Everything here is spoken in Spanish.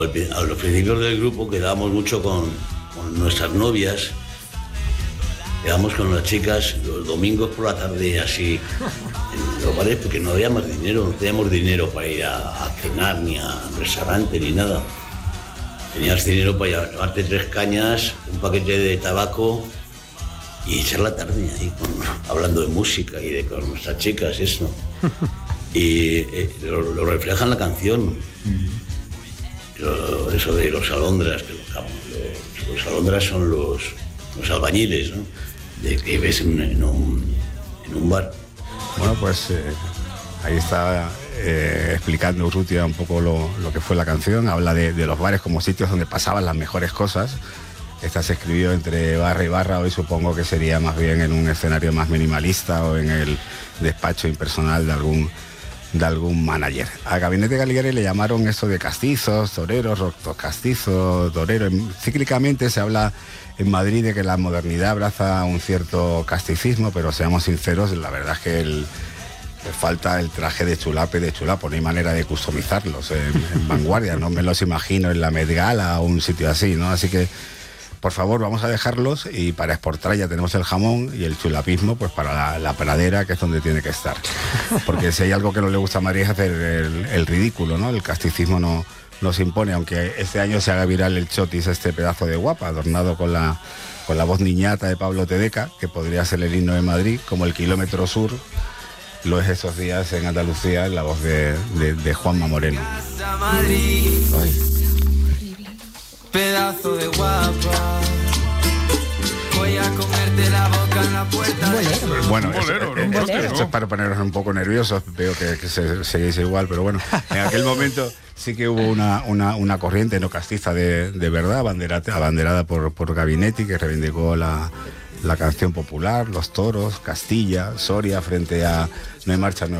A los principios del grupo quedábamos mucho con nuestras novias, quedábamos con las chicas los domingos por la tarde así en los bares porque no había más dinero, no teníamos dinero para ir a cenar ni a restaurante ni nada. Tenías dinero para ir a tomarte 3 cañas, un paquete de tabaco y echar la tarde ahí hablando de música y con nuestras chicas, eso. Y lo refleja en la canción. Eso de los alondras, que los alondras son los albañiles, ¿no? De que ves en un bar. Bueno, pues ahí está explicando Urrutia un poco lo que fue la canción. Habla de los bares como sitios donde pasaban las mejores cosas. Esta se escribió entre barra y barra, hoy supongo que sería más bien en un escenario más minimalista o en el despacho impersonal de algún manager. A Gabinete Galigari le llamaron esto de castizos, toreros, rock castizo, torero. Cíclicamente se habla en Madrid de que la modernidad abraza un cierto casticismo, pero seamos sinceros, la verdad es que le falta el traje de chulape de chulapo, no hay manera de customizarlos en vanguardia, no me los imagino en la Met Gala o un sitio así, ¿no? Así que por favor, vamos a dejarlos y para exportar ya tenemos el jamón y el chulapismo pues para la pradera, que es donde tiene que estar. Porque si hay algo que no le gusta a María es hacer el ridículo, ¿no? El casticismo no se impone, aunque este año se haga viral el chotis, este pedazo de guapa, adornado con la voz niñata de Pablo Tedeca, que podría ser el himno de Madrid, como el Kilómetro Sur lo es esos días en Andalucía, en la voz de Juanma Moreno. Ay. Pedazo de guapa, voy a comerte la boca en la puerta. Bueno, esto es para poneros un poco nerviosos. Veo que seguís igual, pero bueno, en aquel momento sí que hubo una corriente no castiza de verdad, abanderada por Gabinetti, que reivindicó la canción popular, los toros, Castilla, Soria, frente a No hay marcha, no